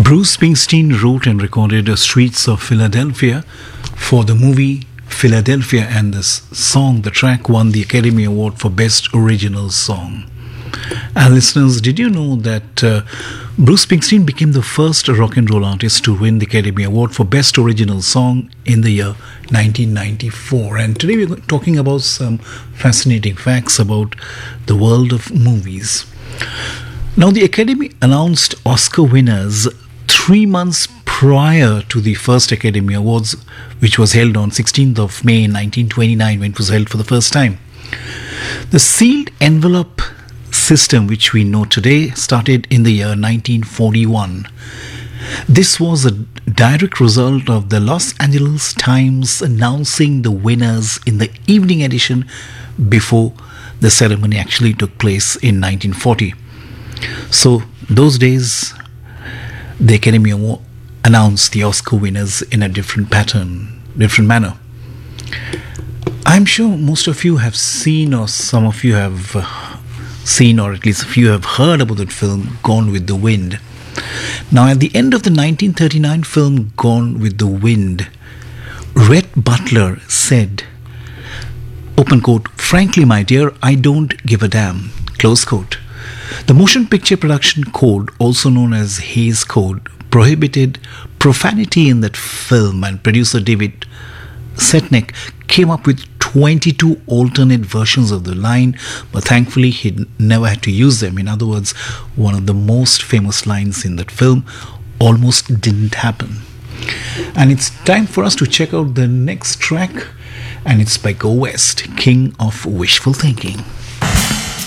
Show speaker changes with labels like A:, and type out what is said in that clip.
A: Bruce Springsteen wrote and recorded Streets of Philadelphia for the movie Philadelphia, and this song, the track, won the Academy Award for Best Original Song. And listeners, did you know that Bruce Springsteen became the first rock and roll artist to win the Academy Award for Best Original Song in the year 1994? And today we're talking about some fascinating facts about the world of movies. Now, the Academy announced Oscar winners 3 months prior to the first Academy Awards, which was held on 16th of May 1929, when it was held for the first time. The sealed envelope system, which we know today, started in the year 1941. This was a direct result of the Los Angeles Times announcing the winners in the evening edition before the ceremony actually took place in 1940. So those days, the Academy Award announced the Oscar winners in a different manner. I'm sure most of you have seen, or some of you have seen, or at least a few have heard about that film, Gone with the Wind. Now, at the end of the 1939 film Gone with the Wind, Rhett Butler said, open quote, "Frankly, my dear, I don't give a damn," close quote. The Motion Picture Production Code, also known as Hays Code, prohibited profanity in that film, and producer David Setnek came up with 22 alternate versions of the line, but thankfully he never had to use them. In other words, one of the most famous lines in that film almost didn't happen. And it's time for us to check out the next track, and it's by Go West, King of Wishful Thinking.